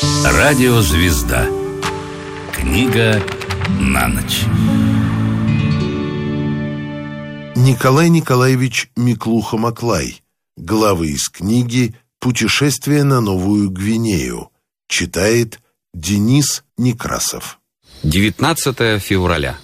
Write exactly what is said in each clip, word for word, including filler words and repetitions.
Радиозвезда. Книга на ночь. Николай Николаевич Миклуха-Маклай. Главы из книги «Путешествие на Новую Гвинею». Читает Денис Некрасов. девятнадцатое февраля.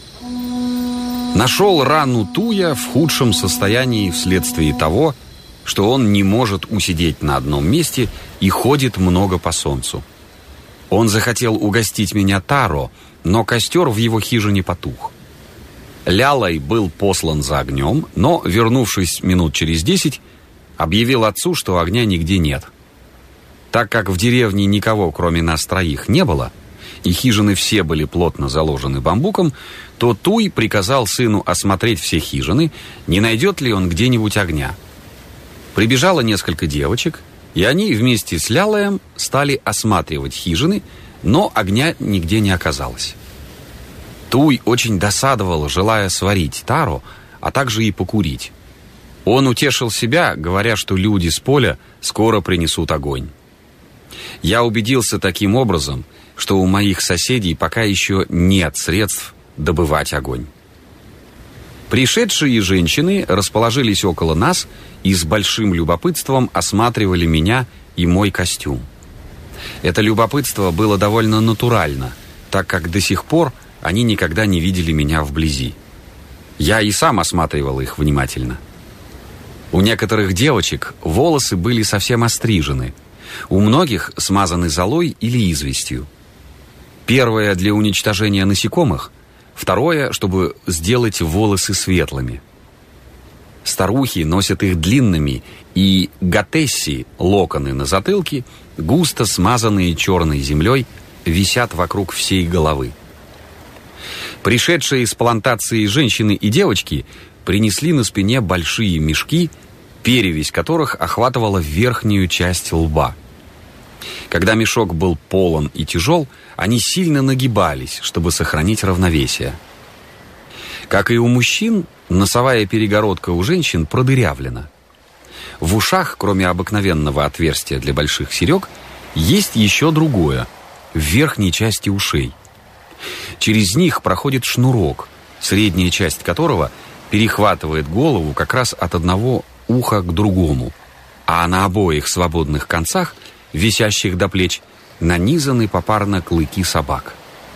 Нашел рану Туя в худшем состоянии вследствие того, что он не может усидеть на одном месте и ходит много по солнцу. Он захотел угостить меня таро, но костер в его хижине потух. Лялай был послан за огнем, но, вернувшись минут через десять, объявил отцу, что огня нигде нет. Так как в деревне никого, кроме нас троих, не было, и хижины все были плотно заложены бамбуком, то Туй приказал сыну осмотреть все хижины, не найдет ли он где-нибудь огня. Прибежало несколько девочек, и они вместе с Лялаем стали осматривать хижины, но огня нигде не оказалось. Туй очень досадовал, желая сварить таро, а также и покурить. Он утешил себя, говоря, что люди с поля скоро принесут огонь. Я убедился таким образом, что у моих соседей пока еще нет средств добывать огонь. Пришедшие женщины расположились около нас и с большим любопытством осматривали меня и мой костюм. Это любопытство было довольно натурально, так как до сих пор они никогда не видели меня вблизи. Я и сам осматривал их внимательно. У некоторых девочек волосы были совсем острижены, у многих смазаны золой или известью. Первое для уничтожения насекомых, второе, чтобы сделать волосы светлыми. Старухи носят их длинными, и гатесси, локоны на затылке, густо смазанные черной землей, висят вокруг всей головы. Пришедшие с плантации женщины и девочки принесли на спине большие мешки, перевязь которых охватывала верхнюю часть лба. Когда мешок был полон и тяжел, они сильно нагибались, чтобы сохранить равновесие. Как и у мужчин, носовая перегородка у женщин продырявлена. В ушах, кроме обыкновенного отверстия для больших серег, есть еще другое, в верхней части ушей. Через них проходит шнурок, средняя часть которого перехватывает голову как раз от одного уха к другому, а на обоих свободных концах, висящих до плеч, нанизаны попарно клыки собак.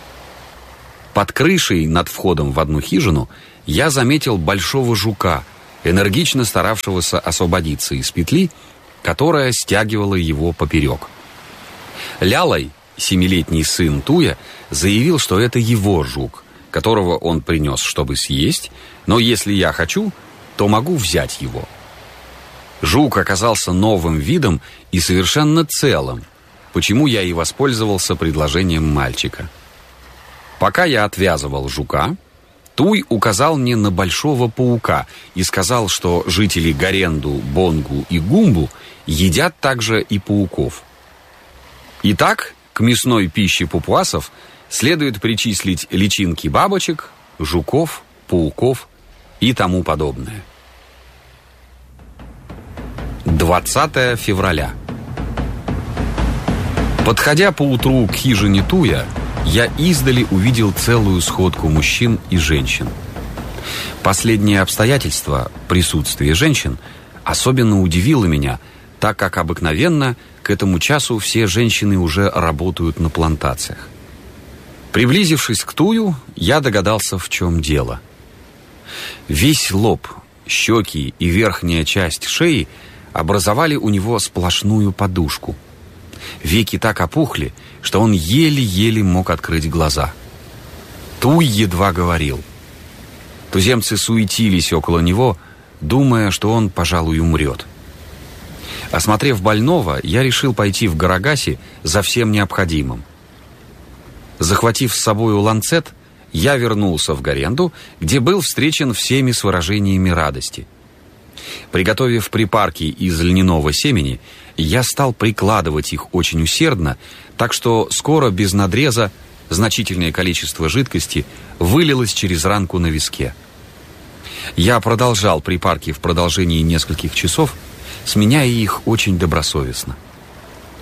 Под крышей над входом в одну хижину я заметил большого жука, энергично старавшегося освободиться из петли, которая стягивала его поперек. Лялай, семилетний сын Туя, заявил, что это его жук, которого он принес, чтобы съесть, но если я хочу, то могу взять его. Жук оказался новым видом и совершенно целым, почему я и воспользовался предложением мальчика. Пока я отвязывал жука, Туй указал мне на большого паука и сказал, что жители Гаренду, Бонгу и Гумбу едят также и пауков. Итак, к мясной пище папуасов следует причислить личинки бабочек, жуков, пауков и тому подобное. двадцатое февраля. Подходя поутру к хижине Туя, я издали увидел целую сходку мужчин и женщин. Последнее обстоятельство, присутствие женщин, особенно удивило меня, так как обыкновенно к этому часу все женщины уже работают на плантациях. Приблизившись к Тую, я догадался, в чем дело. Весь лоб, щеки и верхняя часть шеи образовали у него сплошную подушку. Веки так опухли, что он еле-еле мог открыть глаза. Туй едва говорил. Туземцы суетились около него, думая, что он, пожалуй, умрет. Осмотрев больного, я решил пойти в Гарагаси за всем необходимым. Захватив с собою ланцет, я вернулся в Гаренду, где был встречен всеми с выражениями радости. Приготовив припарки из льняного семени, я стал прикладывать их очень усердно, так что скоро без надреза значительное количество жидкости вылилось через ранку на виске. Я продолжал припарки в продолжении нескольких часов, сменяя их очень добросовестно.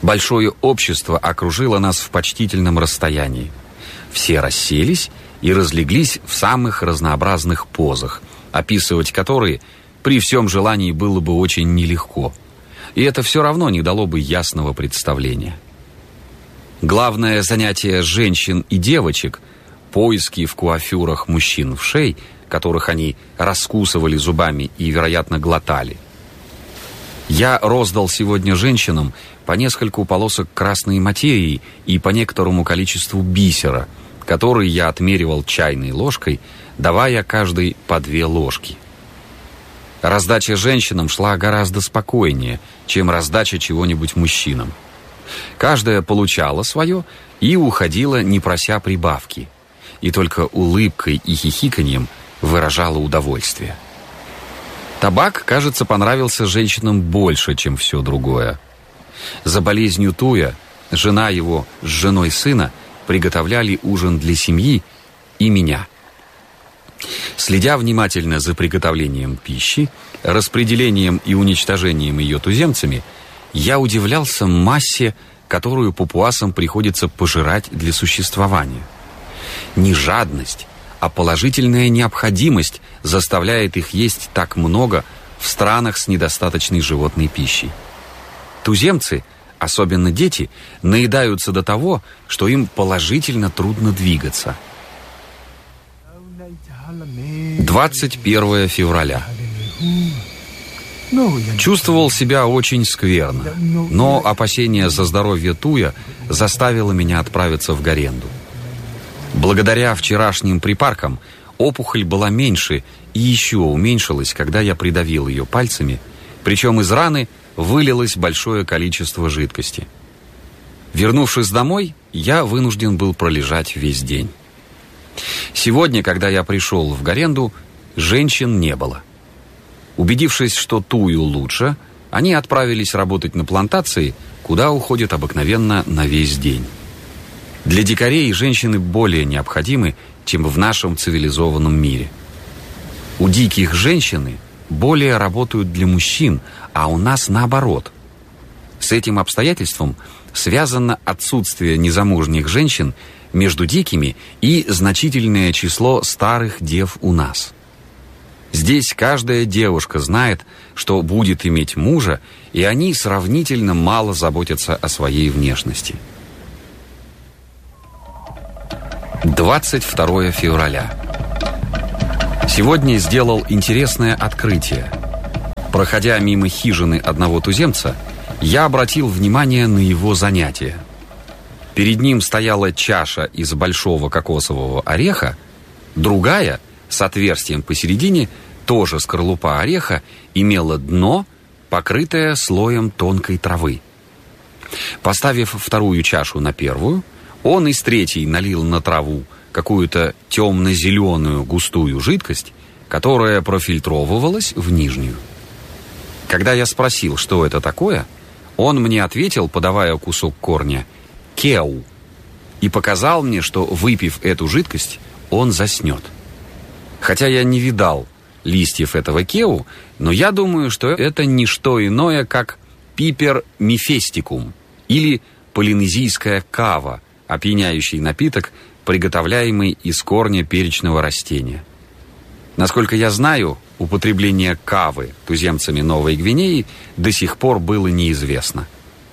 Большое общество окружило нас в почтительном расстоянии. Все расселись и разлеглись в самых разнообразных позах, описывать которые при всем желании было бы очень нелегко. И это все равно не дало бы ясного представления. Главное занятие женщин и девочек – поиски в куафюрах мужчин вшей, которых они раскусывали зубами и, вероятно, глотали. Я роздал сегодня женщинам по нескольку полосок красной материи и по некоторому количеству бисера, который я отмеривал чайной ложкой, давая каждой по две ложки. Раздача женщинам шла гораздо спокойнее, чем раздача чего-нибудь мужчинам. Каждая получала свое и уходила, не прося прибавки, и только улыбкой и хихиканьем выражала удовольствие. Табак, кажется, понравился женщинам больше, чем все другое. За болезнью Туя жена его с женой сына приготовляли ужин для семьи и меня. Следя внимательно за приготовлением пищи, распределением и уничтожением ее туземцами, я удивлялся массе, которую папуасам приходится пожирать для существования. Не жадность, а положительная необходимость заставляет их есть так много в странах с недостаточной животной пищей. Туземцы, особенно дети, наедаются до того, что им положительно трудно двигаться. двадцать первое февраля. Чувствовал себя очень скверно, но опасение за здоровье Туя заставило меня отправиться в Гаренду. Благодаря вчерашним припаркам опухоль была меньше и еще уменьшилась, когда я придавил ее пальцами, причем из раны вылилось большое количество жидкости. Вернувшись домой, я вынужден был пролежать весь день. Сегодня, когда я пришел в Гаренду, женщин не было. Убедившись, что Тую лучше, они отправились работать на плантации, куда уходят обыкновенно на весь день. Для дикарей женщины более необходимы, чем в нашем цивилизованном мире. У диких женщины более работают для мужчин, а у нас наоборот. С этим обстоятельством связано отсутствие незамужних женщин между дикими и значительное число старых дев у нас. Здесь каждая девушка знает, что будет иметь мужа, и они сравнительно мало заботятся о своей внешности. двадцать второе февраля. Сегодня сделал интересное открытие. Проходя мимо хижины одного туземца, я обратил внимание на его занятие. Перед ним стояла чаша из большого кокосового ореха, другая, с отверстием посередине, тоже скорлупа ореха, имела дно, покрытое слоем тонкой травы. Поставив вторую чашу на первую, он из третьей налил на траву какую-то темно-зеленую густую жидкость, которая профильтровывалась в нижнюю. Когда я спросил, что это такое, он мне ответил, подавая кусок корня, «кеу», и показал мне, что, выпив эту жидкость, он заснет. Хотя я не видал листьев этого кеу, но я думаю, что это не что иное, как пипер мефестикум или полинезийская кава, опьяняющий напиток, приготовляемый из корня перечного растения. Насколько я знаю, употребление кавы туземцами Новой Гвинеи до сих пор было неизвестно.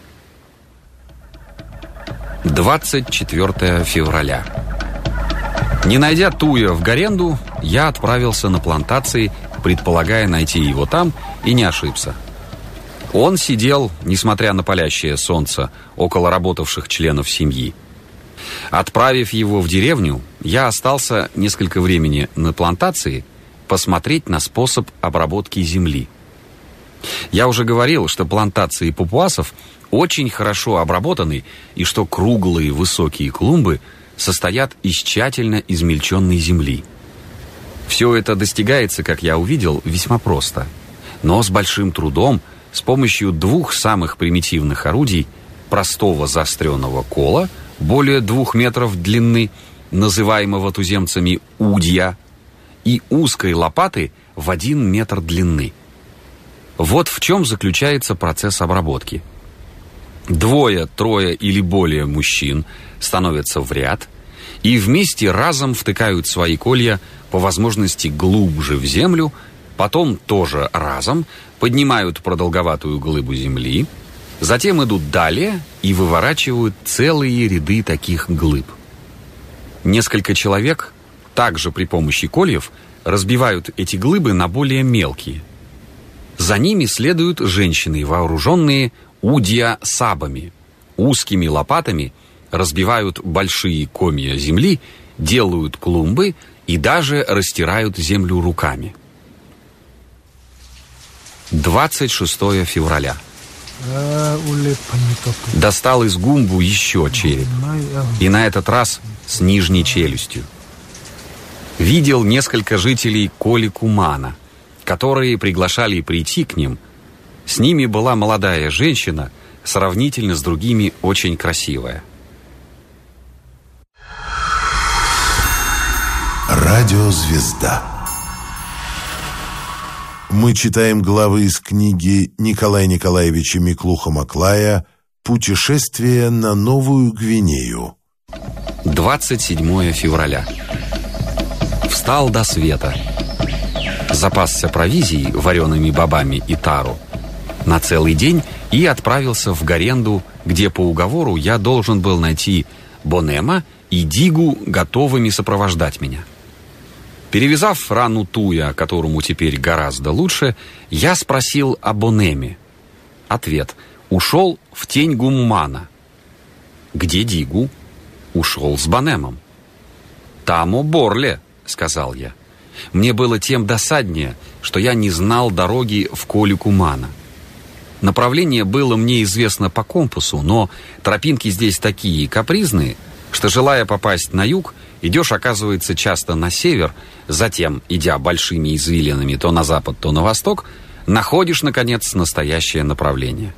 двадцать четвёртое февраля. Не найдя Туя в Гаренду, я отправился на плантации, предполагая найти его там, и не ошибся. Он сидел, несмотря на палящее солнце, около работавших членов семьи. Отправив его в деревню, я остался несколько времени на плантации посмотреть на способ обработки земли. Я уже говорил, что плантации папуасов очень хорошо обработаны и что круглые высокие клумбы состоят из тщательно измельченной земли. Все это достигается, как я увидел, весьма просто, но с большим трудом, с помощью двух самых примитивных орудий: простого заостренного кола, более двух метров длины, называемого туземцами удья, и узкой лопаты в один метр длины. Вот в чем заключается процесс обработки. Двое, трое или более мужчин становятся в ряд и вместе разом втыкают свои колья по возможности глубже в землю, потом тоже разом поднимают продолговатую глыбу земли, затем идут далее и выворачивают целые ряды таких глыб. Несколько человек также при помощи кольев разбивают эти глыбы на более мелкие. За ними следуют женщины, вооруженные удья-сабами, узкими лопатами, разбивают большие комья земли, делают клумбы и даже растирают землю руками. двадцать шестого февраля. Достал из гумбу еще череп, и на этот раз с нижней челюстью. Видел несколько жителей Коли-Кумана, которые приглашали прийти к ним. С ними была молодая женщина, сравнительно с другими очень красивая. Радиозвезда. Мы читаем главы из книги Николая Николаевича Миклуха-Маклая «Путешествие на Новую Гвинею». двадцать седьмого февраля. Встал до света. Запасся провизией, вареными бобами и тару на целый день и отправился в Гаренду, где по уговору я должен был найти Бонема и Дигу готовыми сопровождать меня. Перевязав рану Туя, которому теперь гораздо лучше, я спросил о Бонеме. Ответ: ушел в тень Гуммана. Где Дигу? Ушел с Бонемом. Тамо Борле, сказал я. Мне было тем досаднее, что я не знал дороги в Коли-Кумана. Направление было мне известно по компасу, но тропинки здесь такие капризные, что, желая попасть на юг, идешь, оказывается, часто на север, затем, идя большими извилинами то на запад, то на восток, находишь, наконец, настоящее направление.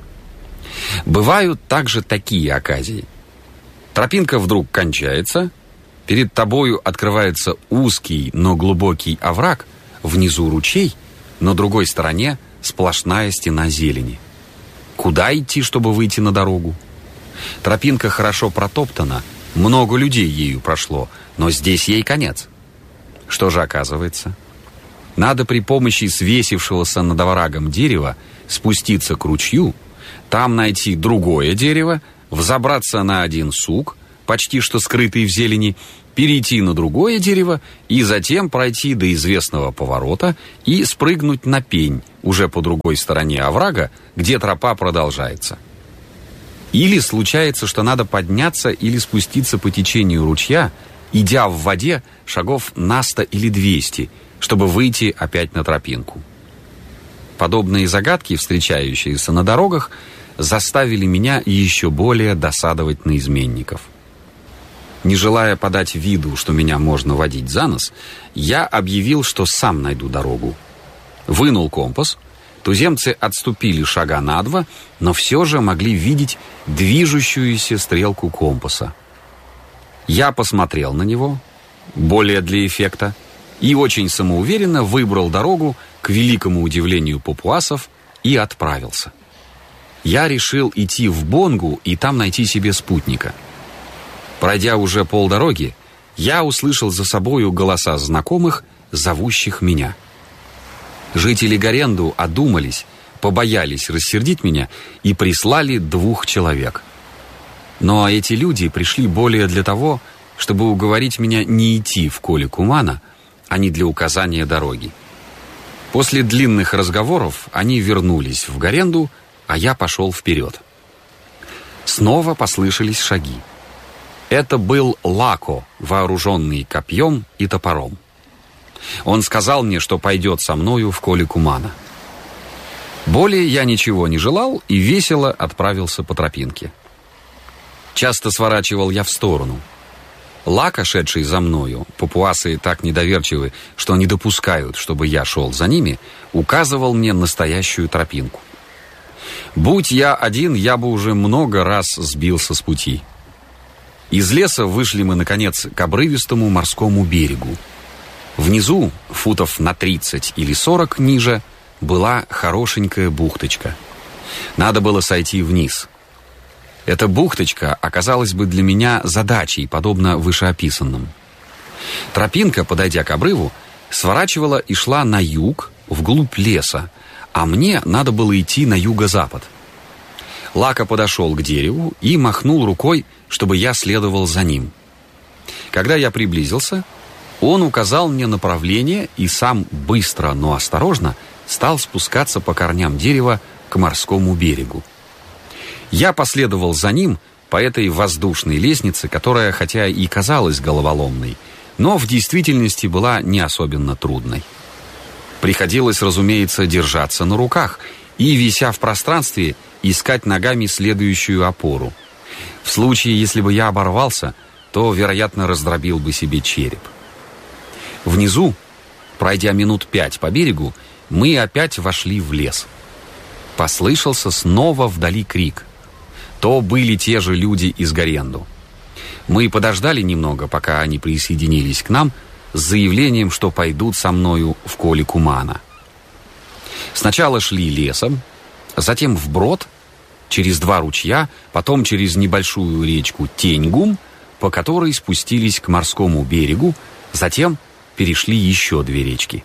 Бывают также такие оказии. Тропинка вдруг кончается, перед тобою открывается узкий, но глубокий овраг, внизу ручей, на другой стороне сплошная стена зелени. Куда идти, чтобы выйти на дорогу? Тропинка хорошо протоптана, много людей ею прошло, но здесь ей конец. Что же оказывается? Надо при помощи свесившегося над оврагом дерева спуститься к ручью, там найти другое дерево, взобраться на один сук, почти что скрытый в зелени, перейти на другое дерево и затем пройти до известного поворота и спрыгнуть на пень, уже по другой стороне оврага, где тропа продолжается. Или случается, что надо подняться или спуститься по течению ручья, идя в воде шагов на сто или двести, чтобы выйти опять на тропинку. Подобные загадки, встречающиеся на дорогах, заставили меня еще более досадовать на изменников. Не желая подать виду, что меня можно водить за нос, я объявил, что сам найду дорогу. Вынул компас. Туземцы отступили шага на два, но все же могли видеть движущуюся стрелку компаса. Я посмотрел на него, более для эффекта, и очень самоуверенно выбрал дорогу, к великому удивлению папуасов, и отправился. Я решил идти в Бонгу и там найти себе спутника. Пройдя уже полдороги, я услышал за собою голоса знакомых, зовущих меня. Жители Гаренду одумались, побоялись рассердить меня и прислали двух человек. Но эти люди пришли более для того, чтобы уговорить меня не идти в Коли-Кумана, а не для указания дороги. После длинных разговоров они вернулись в Гаренду, а я пошел вперед. Снова послышались шаги. Это был Лако, вооруженный копьем и топором. Он сказал мне, что пойдет со мною в Коли-Кумана. Более я ничего не желал и весело отправился по тропинке. Часто сворачивал я в сторону. Лако, шедший за мною, папуасы так недоверчивы, что не допускают, чтобы я шел за ними, указывал мне настоящую тропинку. Будь я один, я бы уже много раз сбился с пути. Из леса вышли мы, наконец, к обрывистому морскому берегу. Внизу, футов на тридцать или сорок ниже, была хорошенькая бухточка. Надо было сойти вниз. Эта бухточка оказалась бы для меня задачей, подобно вышеописанным. Тропинка, подойдя к обрыву, сворачивала и шла на юг, вглубь леса, а мне надо было идти на юго-запад. Лака подошел к дереву и махнул рукой, чтобы я следовал за ним. Когда я приблизился, он указал мне направление и сам быстро, но осторожно стал спускаться по корням дерева к морскому берегу. Я последовал за ним по этой воздушной лестнице, которая, хотя и казалась головоломной, но в действительности была не особенно трудной. Приходилось, разумеется, держаться на руках и, вися в пространстве, искать ногами следующую опору. В случае, если бы я оборвался, то, вероятно, раздробил бы себе череп. Внизу, пройдя минут пять по берегу, мы опять вошли в лес. Послышался снова вдали крик. То были те же люди из Гаренду. Мы подождали немного, пока они присоединились к нам, с заявлением, что пойдут со мною в Коликумана. Сначала шли лесом, затем вброд, через два ручья, потом через небольшую речку Теньгум, по которой спустились к морскому берегу, затем перешли еще две речки.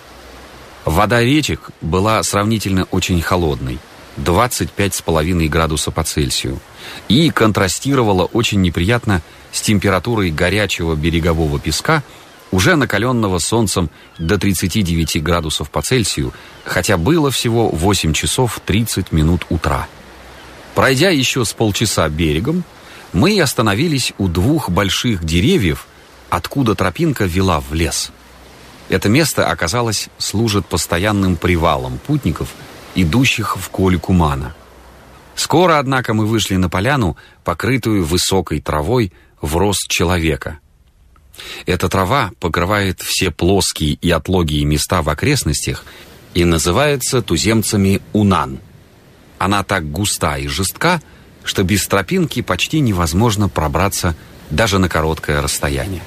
Вода речек была сравнительно очень холодной, двадцать пять с половиной градусов по Цельсию, и контрастировала очень неприятно с температурой горячего берегового песка, уже накаленного солнцем до тридцати девяти градусов по Цельсию, хотя было всего восемь часов тридцать минут утра. Пройдя еще с полчаса берегом, мы остановились у двух больших деревьев, откуда тропинка вела в лес. Это место, оказалось, служит постоянным привалом путников, идущих в Коликумана. Скоро, однако, мы вышли на поляну, покрытую высокой травой в рост человека. Эта трава покрывает все плоские и отлогие места в окрестностях и называется туземцами унан. Она так густа и жестка, что без тропинки почти невозможно пробраться даже на короткое расстояние.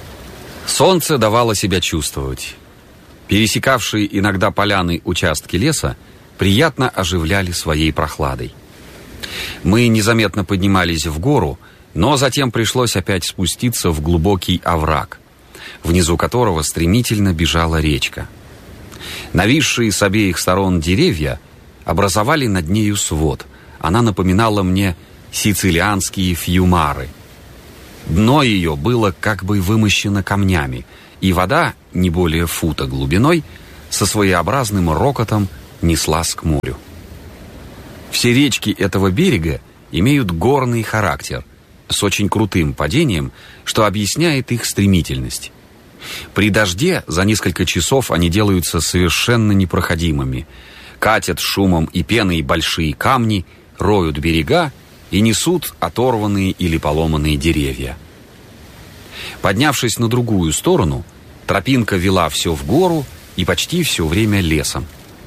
Солнце давало себя чувствовать. Пересекавшие иногда поляны участки леса приятно оживляли своей прохладой. Мы незаметно поднимались в гору, но затем пришлось опять спуститься в глубокий овраг, внизу которого стремительно бежала речка. Нависшие с обеих сторон деревья образовали над нею свод. Она напоминала мне сицилианские фьюмары. Дно ее было как бы вымощено камнями, и вода, не более фута глубиной, со своеобразным рокотом неслась к морю. Все речки этого берега имеют горный характер, с очень крутым падением, что объясняет их стремительность. При дожде за несколько часов они делаются совершенно непроходимыми, катят шумом и пеной большие камни, роют берега и несут оторванные или поломанные деревья. Поднявшись на другую сторону, тропинка вела все в гору и почти все время лесом.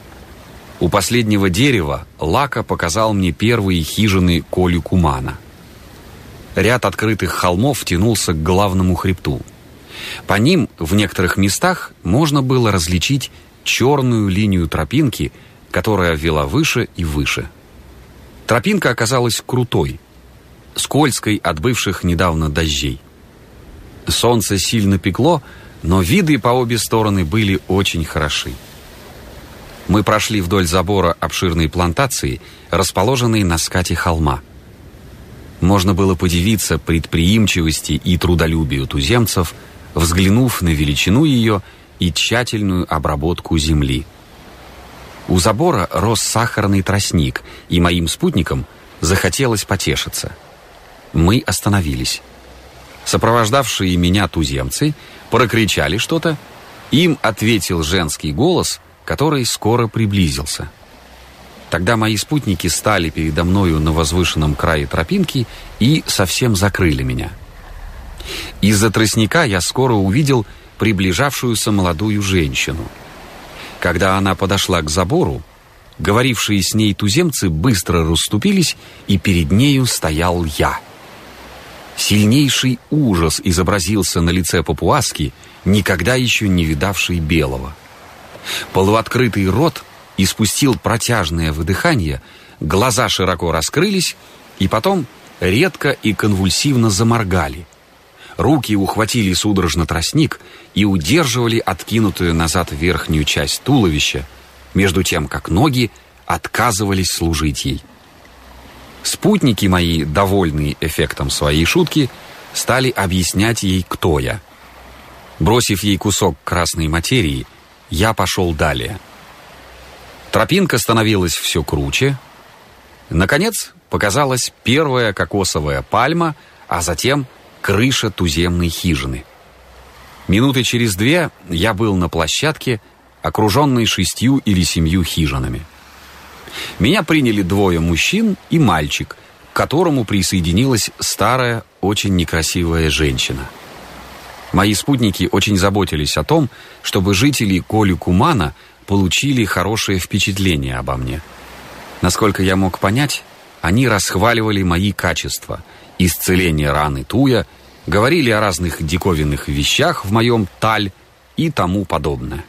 У последнего дерева Лака показал мне первые хижины Коликумана. Ряд открытых холмов тянулся к главному хребту. По ним в некоторых местах можно было различить черную линию тропинки, которая вела выше и выше. Тропинка оказалась крутой, скользкой от бывших недавно дождей. Солнце сильно пекло, но виды по обе стороны были очень хороши. Мы прошли вдоль забора обширной плантации, расположенной на скате холма. Можно было подивиться предприимчивости и трудолюбию туземцев, взглянув на величину ее и тщательную обработку земли. У забора рос сахарный тростник, и моим спутникам захотелось потешиться. Мы остановились. Сопровождавшие меня туземцы прокричали что-то. Им ответил женский голос, который скоро приблизился. Тогда мои спутники стали передо мною на возвышенном крае тропинки и совсем закрыли меня. Из-за тростника я скоро увидел приближавшуюся молодую женщину. Когда она подошла к забору, говорившие с ней туземцы быстро расступились, и перед нею стоял я. Сильнейший ужас изобразился на лице папуаски, никогда еще не видавшей белого. Полуоткрытый рот испустил протяжное выдыхание, глаза широко раскрылись, и потом редко и конвульсивно заморгали. Руки ухватили судорожно тростник и удерживали откинутую назад верхнюю часть туловища, между тем, как ноги отказывались служить ей. Спутники мои, довольные эффектом своей шутки, стали объяснять ей, кто я. Бросив ей кусок красной материи, я пошел далее. Тропинка становилась все круче. Наконец показалась первая кокосовая пальма, а затем крыша туземной хижины. Минуты через две я был на площадке, окруженной шестью или семью хижинами. Меня приняли двое мужчин и мальчик, к которому присоединилась старая, очень некрасивая женщина. Мои спутники очень заботились о том, чтобы жители Колюкумана получили хорошее впечатление обо мне. Насколько я мог понять, они расхваливали мои качества: исцеление раны Туя, говорили о разных диковинных вещах в моем таль и тому подобное.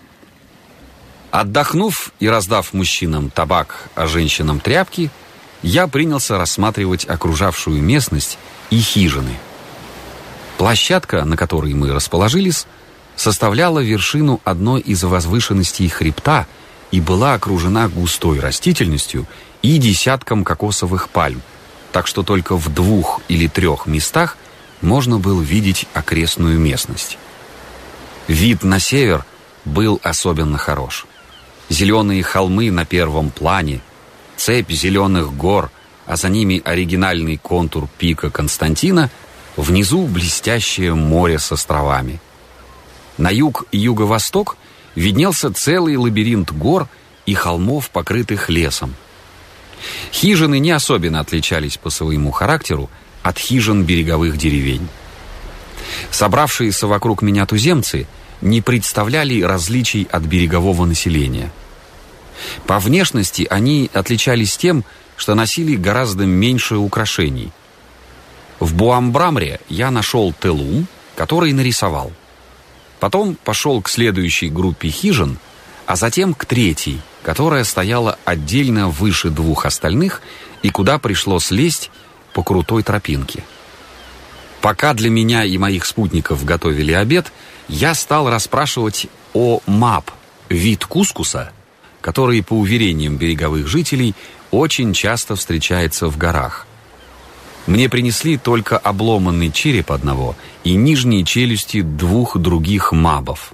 Отдохнув и раздав мужчинам табак, а женщинам тряпки, я принялся рассматривать окружавшую местность и хижины. Площадка, на которой мы расположились, составляла вершину одной из возвышенностей хребта и была окружена густой растительностью и десятком кокосовых пальм, так что только в двух или трех местах можно было видеть окрестную местность. Вид на север был особенно хорош. Зеленые холмы на первом плане, цепь зеленых гор, а за ними оригинальный контур пика Константина, внизу блестящее море с островами. На юг и юго-восток виднелся целый лабиринт гор и холмов, покрытых лесом. Хижины не особенно отличались по своему характеру от хижин береговых деревень. Собравшиеся вокруг меня туземцы не представляли различий от берегового населения. По внешности они отличались тем, что носили гораздо меньше украшений. В Буамбрамре я нашел телум, который нарисовал. Потом пошел к следующей группе хижин, а затем к третьей, которая стояла отдельно выше двух остальных и куда пришлось лезть по крутой тропинке. Пока для меня и моих спутников готовили обед, я стал расспрашивать о мап, вид кускуса, который, по уверениям береговых жителей, очень часто встречается в горах. Мне принесли только обломанный череп одного и нижние челюсти двух других мабов.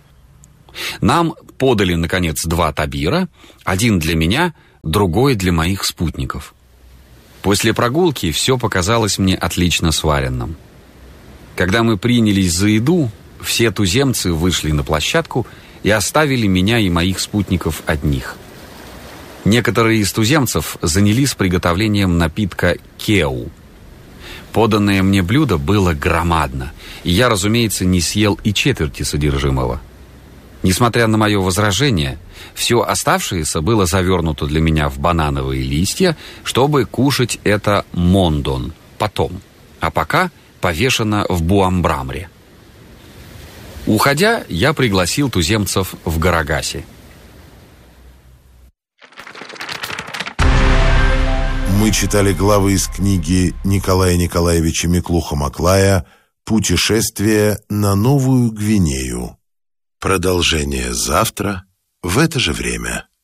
Нам подали, наконец, два табира, один для меня, другой для моих спутников. После прогулки все показалось мне отлично сваренным. Когда мы принялись за еду, все туземцы вышли на площадку и оставили меня и моих спутников одних. Некоторые из туземцев занялись приготовлением напитка кеу. Поданное мне блюдо было громадно, и я, разумеется, не съел и четверти содержимого. Несмотря на мое возражение, все оставшееся было завернуто для меня в банановые листья, чтобы кушать это мондон потом, а пока повешено в Буамбрамре. Уходя, я пригласил туземцев в Гарагасе. Мы читали главы из книги Николая Николаевича Миклуха-Маклая «Путешествие на Новую Гвинею». Продолжение завтра в это же время.